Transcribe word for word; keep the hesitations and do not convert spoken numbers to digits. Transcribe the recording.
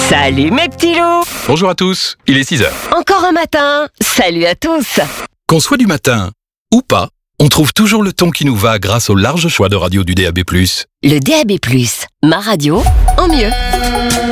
Salut mes petits loups. Bonjour à tous, il est six heures. Encore un matin. Salut à tous. Qu'on soit du matin ou pas, on trouve toujours le ton qui nous va grâce au large choix de radio du D A B plus. Le D A B plus, ma radio en mieux.